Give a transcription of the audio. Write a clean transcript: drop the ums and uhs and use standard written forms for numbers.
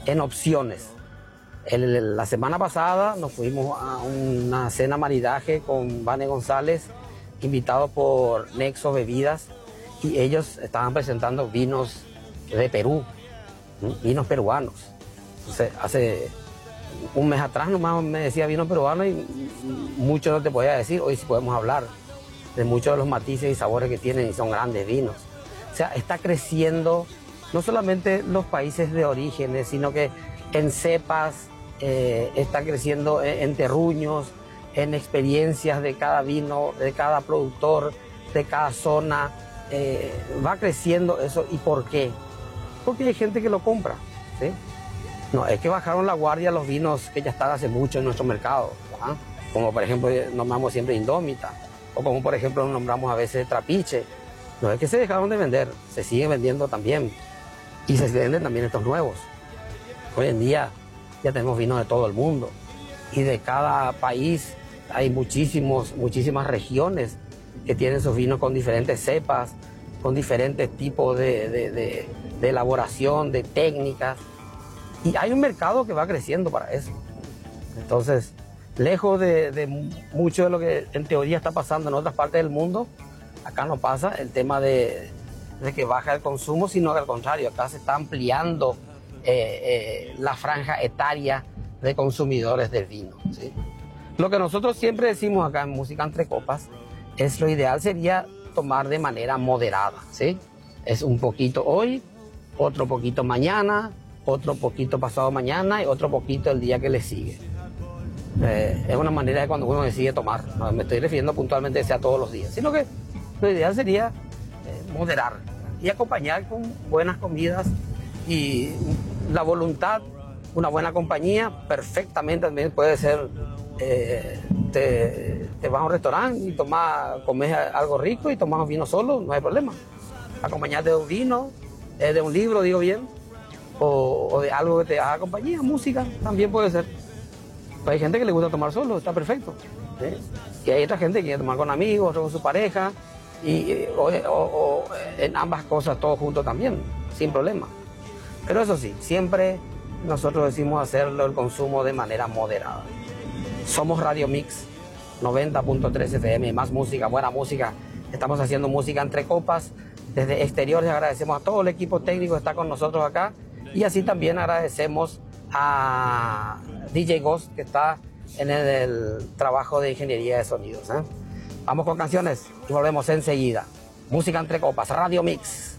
en opciones. La semana pasada nos fuimos a una cena maridaje con Vane González, invitado por Nexo Bebidas, y ellos estaban presentando vinos de Perú, vinos peruanos. Entonces, hace un mes atrás nomás me decía vino peruano y mucho no te podía decir. Hoy sí podemos hablar de muchos de los matices y sabores que tienen y son grandes vinos. O sea, está creciendo no solamente los países de orígenes, sino que en cepas, está creciendo en terruños, en experiencias de cada vino, de cada productor, de cada zona. Va creciendo eso. ¿Y por qué? Porque hay gente que lo compra, ¿sí? No, es que bajaron la guardia los vinos que ya están hace mucho en nuestro mercado, ¿verdad? Como por ejemplo nombramos siempre Indómita, o como por ejemplo nombramos a veces Trapiche. No es que se dejaron de vender, se siguen vendiendo también, y se venden también estos nuevos. Hoy en día ya tenemos vinos de todo el mundo, y de cada país hay muchísimas regiones que tienen sus vinos con diferentes cepas, con diferentes tipos de elaboración, de técnicas. Y hay un mercado que va creciendo para eso. Entonces, lejos de mucho de lo que en teoría está pasando en otras partes del mundo, acá no pasa el tema de que baja el consumo, sino que al contrario, acá se está ampliando la franja etaria de consumidores del vino, ¿sí? Lo que nosotros siempre decimos acá en Música Entre Copas es lo ideal sería tomar de manera moderada, ¿sí? Es un poquito hoy, otro poquito mañana, otro poquito pasado mañana y otro poquito el día que le sigue. Es una manera de cuando uno decide tomar. No me estoy refiriendo puntualmente que sea todos los días, sino que lo ideal sería moderar y acompañar con buenas comidas y la voluntad, una buena compañía. Perfectamente también puede ser, te vas a un restaurante y comes algo rico y tomas vino solo, no hay problema. Acompañarte de un vino, de un libro, digo bien, o de algo que te haga compañía, música, también puede ser. Pero hay gente que le gusta tomar solo, está perfecto, ¿sí? Y hay otra gente que quiere tomar con amigos, otro con su pareja, o en ambas cosas todos juntos también, sin problema. Pero eso sí, siempre nosotros decimos hacerlo el consumo de manera moderada. Somos Radio Mix 90.3 FM, más música, buena música. Estamos haciendo Música Entre Copas. Desde exteriores agradecemos a todo el equipo técnico que está con nosotros acá, y así también agradecemos a DJ Ghost, que está en el trabajo de ingeniería de sonidos, ¿eh? Vamos con canciones y volvemos enseguida. Música Entre Copas, Radio Mix.